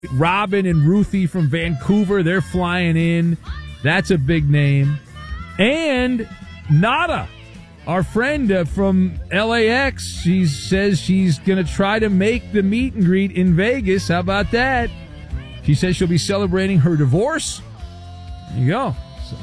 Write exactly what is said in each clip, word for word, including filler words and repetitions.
Robin and Ruthie from Vancouver, they're flying in. That's a big name. And Nada, our friend uh, from L A X, she says she's going to try to make the meet and greet in Vegas. How about that? She says she'll be celebrating her divorce. There you go. So,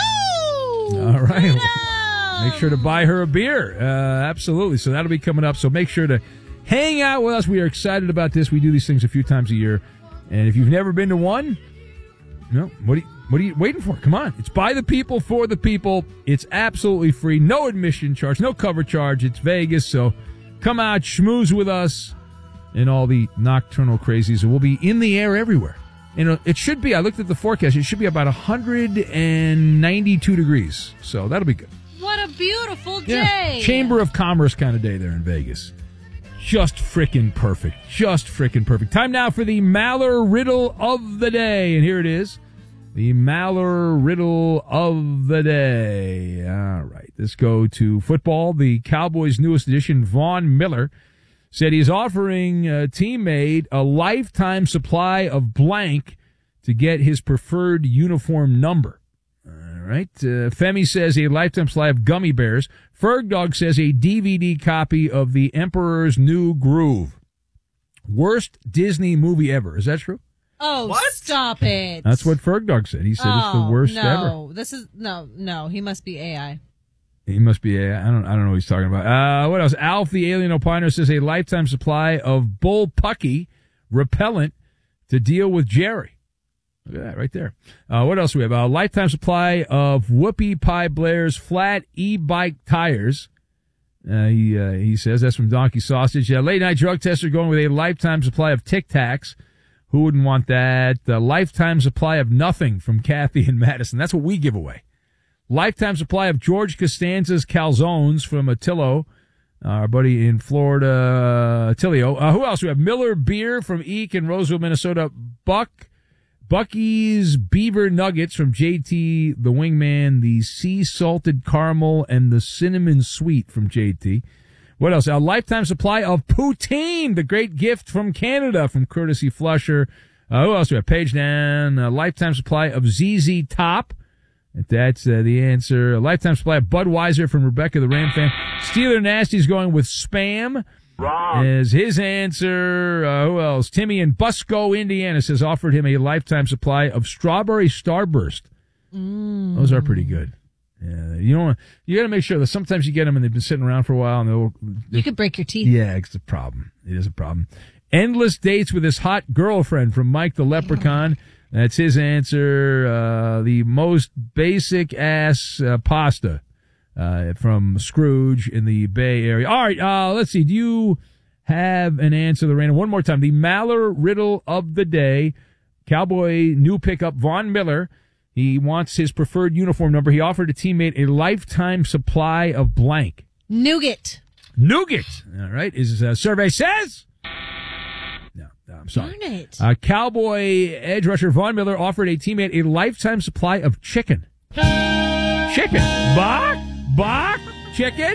woo! All right. Freedom! Make sure to buy her a beer. Uh, absolutely. So that'll be coming up. So make sure to hang out with us. We are excited about this. We do these things a few times a year. And if you've never been to one, no, what are you, what are you waiting for? Come on. It's by the people, for the people. It's absolutely free. No admission charge, no cover charge. It's Vegas. So come out, schmooze with us and all the nocturnal crazies. We'll be in the air everywhere. You know, it should be, I looked at the forecast, it should be about one hundred ninety-two degrees. So that'll be good. What a beautiful day. Yeah. Chamber of Commerce kind of day there in Vegas. Just frickin' perfect. Just frickin' perfect. Time now for the Maller Riddle of the Day. And here it is. The Maller Riddle of the Day. All right. Let's go to football. The Cowboys' newest addition, Von Miller, said he's offering a teammate a lifetime supply of blank to get his preferred uniform number. All right. Uh, Femi says a lifetime supply of gummy bears. Ferg Dog says a D V D copy of The Emperor's New Groove. Worst Disney movie ever. Is that true? Oh, what? Stop it. That's what Ferg Dog said. He said oh, it's the worst no. ever. No, this is, no, no, he must be A I. He must be a, I don't, I don't know what he's talking about. Uh, what else? Alf, the alien opiner, says a lifetime supply of bull pucky repellent to deal with Jerry. Look at that right there. Uh, what else do we have? A lifetime supply of Whoopie Pie Blair's flat e-bike tires. Uh, he, uh, he says that's from Donkey Sausage. Uh, late night drug tester going with a lifetime supply of Tic Tacs. Who wouldn't want that? A lifetime supply of nothing from Kathy and Madison. That's what we give away. Lifetime supply of George Costanza's calzones from Attilio, our buddy in Florida, Attilio. Uh, who else? We have Miller Beer from Eek in Roseville, Minnesota. Buck, Bucky's Beaver Nuggets from J T, the Wingman. The Sea Salted Caramel and the Cinnamon Sweet from J T. What else? A lifetime supply of poutine, the great gift from Canada from Courtesy Flusher. Uh, who else do we have? Page down. A lifetime supply of Z Z Top. That's uh, the answer. A lifetime supply of Budweiser from Rebecca the Ram fan. Steeler Nasty's going with Spam. Wrong. As his answer. Uh, who else? Timmy in Busco, Indiana says offered him a lifetime supply of Strawberry Starburst. Mm. Those are pretty good. Yeah, you know, you got to make sure that sometimes you get them and they've been sitting around for a while and they'll. You could break your teeth. Yeah, it's a problem. It is a problem. Endless dates with his hot girlfriend from Mike the Leprechaun. That's his answer. Uh, the most basic ass uh, pasta uh, from Scrooge in the Bay Area. All right, uh, let's see. Do you have an answer, Lorena? One more time. The Maller Riddle of the Day. Cowboy new pickup, Von Miller. He wants his preferred uniform number. He offered a teammate a lifetime supply of blank. Nougat. Nougat. All right. His uh, survey says... No, no, I'm sorry. Darn it. Uh, Cowboy edge rusher Von Miller offered a teammate a lifetime supply of chicken. Chicken. Bach? Bach? Chicken?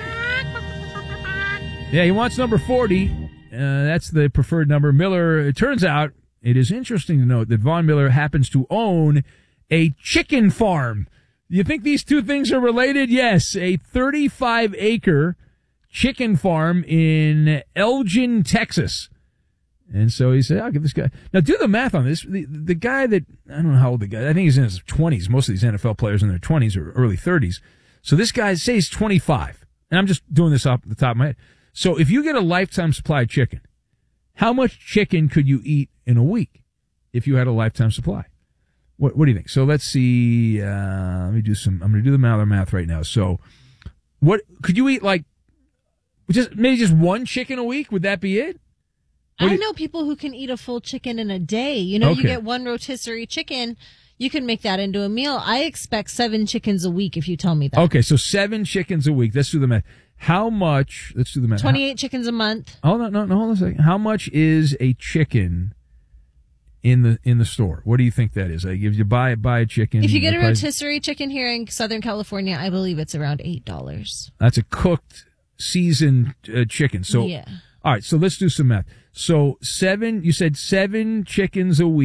Yeah, he wants number forty. Uh, that's the preferred number. Miller, it turns out, it is interesting to note that Von Miller happens to own a chicken farm. You think these two things are related? Yes, a thirty-five acre chicken farm in Elgin, Texas. And so he said, I'll give this guy. Now, do the math on this. The, the guy that, I don't know how old the guy, I think he's in his twenties. Most of these N F L players in their twenties or early thirties. So this guy, say he's twenty-five. And I'm just doing this off the top of my head. So if you get a lifetime supply of chicken, how much chicken could you eat in a week if you had a lifetime supply? What, what do you think? So let's see. Uh, let me do some, I'm going to do the Maller math right now. So what, could you eat like, just maybe just one chicken a week? Would that be it? I know people who can eat a full chicken in a day. You know, Okay. you get one rotisserie chicken, you can make that into a meal. I expect seven chickens a week if you tell me that. Okay, so seven chickens a week. Let's do the math. How much, let's do the math. twenty-eight chickens a month. How, oh, no, no, no, hold on a second. How much is a chicken in the in the store? What do you think that is? Like if you buy, buy a chicken. If you get a price, rotisserie chicken here in Southern California, I believe it's around eight dollars. That's a cooked, seasoned uh, chicken. So yeah. All right, so let's do some math. So seven, you said seven chickens a week.